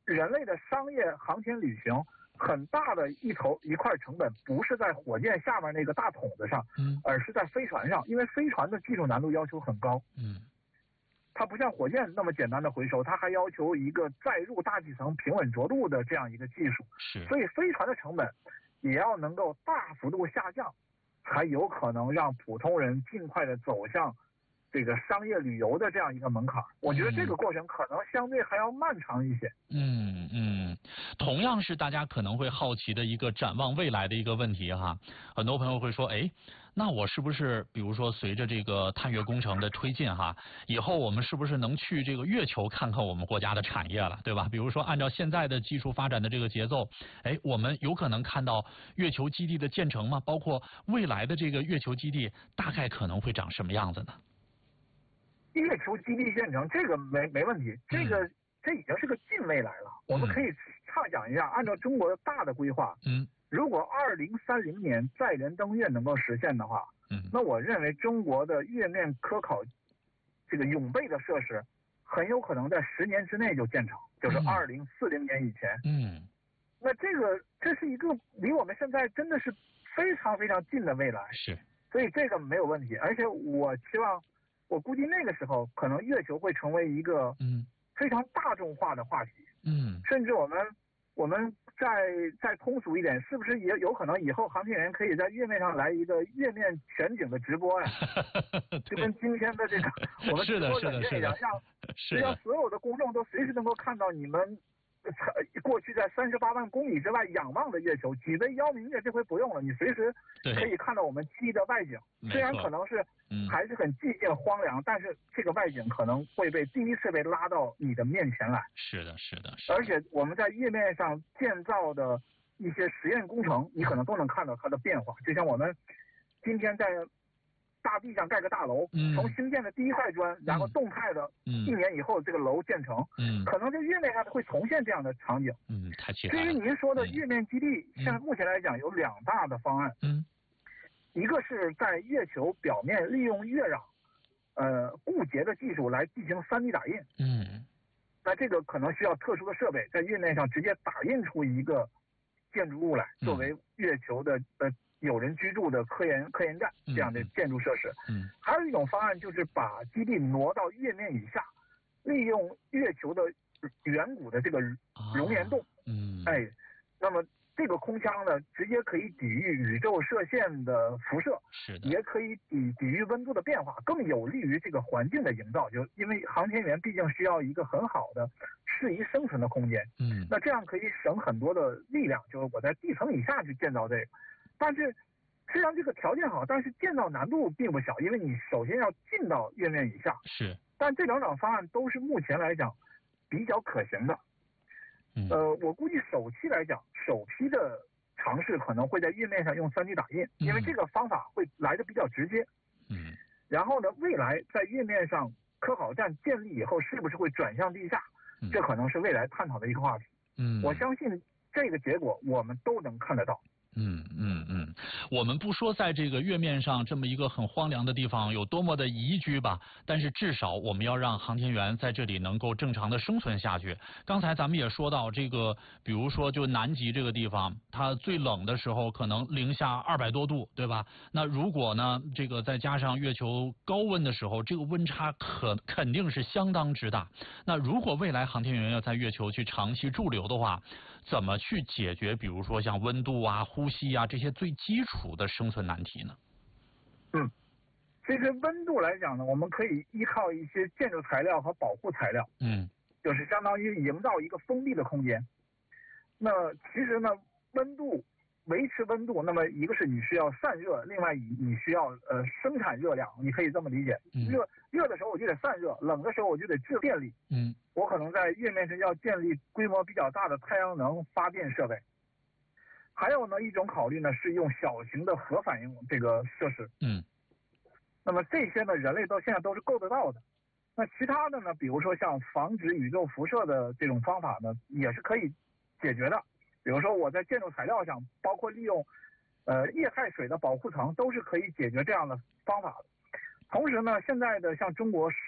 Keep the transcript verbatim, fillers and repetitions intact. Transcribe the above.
人类的商业航天旅行很大的一头一块成本不是在火箭下面那个大筒子上， 嗯， 而是在飞船上，因为飞船的技术难度要求很高， 嗯， 它不像火箭那么简单的回收，它还要求一个载入大气层平稳着陆的这样一个技术， 是， 所以飞船的成本也要能够大幅度下降，才有可能让普通人尽快的走向这个商业旅游的这样一个门槛。我觉得这个过程可能相对还要漫长一些。 嗯嗯，同样是大家可能会好奇的一个展望未来的一个问题哈。很多朋友会说，哎，那我是不是比如说随着这个探月工程的推进哈，以后我们是不是能去这个月球看看我们国家的产业了，对吧？比如说按照现在的技术发展的这个节奏，哎，我们有可能看到月球基地的建成吗？包括未来的这个月球基地大概可能会长什么样子呢？ 月球基地建成这个没没问题，这个、嗯、这已经是个近未来了。我们可以畅想一下，按照中国的大的规划， 嗯， 如果二零三零年载人登月能够实现的话， 嗯， 那我认为中国的月面科考这个永备的设施很有可能在十年之内就建成，就是二零四零年以前。 嗯， 那这个这是一个离我们现在真的是非常非常近的未来， 是， 所以这个没有问题。而且我期望。我估计那个时候，可能月球会成为一个嗯非常大众化的话题， 嗯， 甚至我们我们再再通俗一点，是不是也有可能以后航天员可以在月面上来一个月面全景的直播呀？就跟今天的这个我们直播软件一样，让让所有的公众都随时能够看到你们过去在三十八万公里之外仰望的月球，几位邀明月这回不用了，你随时可以看到我们基地的外景。虽然可能是还是很寂静荒凉，但是这个外景可能会被第一次被拉到你的面前来。 是的，是的，是的。 而且我们在月面上建造的一些实验工程，你可能都能看到它的变化。就像我们今天在大地上盖个大楼， 嗯、 从兴建的第一块砖，然后动态的，一年以后这个楼建成， 嗯， 可能在月面上会重现这样的场景。 嗯，太期待了。 至于您说的月面基地， 嗯、 现在目前来讲有两大的方案， 嗯， 一个是在月球表面利用月壤，呃，固结的技术来进行 三 D 打印， 嗯， 那这个可能需要特殊的设备，在月面上直接打印出一个建筑物来，作为月球的呃。有人居住的科研科研站这样的建筑设施， 嗯， 还有一种方案就是把基地挪到月面以下，利用月球的远古的这个熔岩洞， 嗯， 哎，那么这个空腔呢，直接可以抵御宇宙射线的辐射， 是的， 也可以抵抵御温度的变化，更有利于这个环境的营造。就因为航天员毕竟需要一个很好的适宜生存的空间， 嗯， 那这样可以省很多的力量，就是我在地层以下去建造这个。但是虽然这个条件好，但是建造难度并不小，因为你首先要进到月面以下。 是， 但这两种方案都是目前来讲比较可行的。 嗯、 呃，我估计首期来讲，首批的尝试可能会在月面上用 三 D 打印，因为这个方法会来的比较直接。 嗯。 然后呢，未来在月面上科考站建立以后，是不是会转向地下？ 嗯、 这可能是未来探讨的一个话题。 嗯， 我相信这个结果我们都能看得到。 嗯嗯嗯，我们不说在这个月面上这么一个很荒凉的地方有多么的宜居吧，但是至少我们要让航天员在这里能够正常的生存下去。刚才咱们也说到这个，比如说就南极这个地方，它最冷的时候可能零下二百多度，对吧？那如果呢，这个再加上月球高温的时候，这个温差可肯定是相当之大。那如果未来航天员要在月球去长期驻留的话，怎么去解决比如说像温度啊、呼吸啊这些最基础的生存难题呢？ 嗯，其实温度来讲呢，我们可以依靠一些建筑材料和保护材料， 嗯， 就是相当于营造一个封闭的空间。那其实呢，温度维持温度，那么一个是你需要散热，另外你你需要呃生产热量，你可以这么理解。 嗯、 热热的时候我就得散热，冷的时候我就得制电力。 嗯， 我可能在月面上要建立规模比较大的太阳能发电设备。还有呢，一种考虑呢是用小型的核反应这个设施。 嗯， 那么这些呢，人类到现在都是够得到的。那其他的呢，比如说像防止宇宙辐射的这种方法呢，也是可以解决的。比如说我在建筑材料上，包括利用呃液态水的保护层，都是可以解决这样的方法的。同时呢，现在的像中国